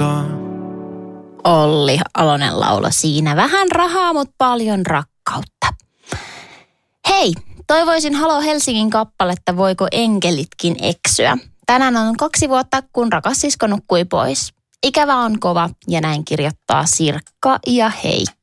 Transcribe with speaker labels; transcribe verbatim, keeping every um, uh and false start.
Speaker 1: muistaa.
Speaker 2: Olli Alonen laulo siinä. Vähän rahaa, mutta paljon rakkautta. Hei, toivoisin Halo Helsingin kappaletta Voiko enkelitkin eksyä. Tänään on kaksi vuotta, kun rakas sisko nukkui pois. Ikävä on kova ja näin kirjoittaa Sirkka ja Heikki.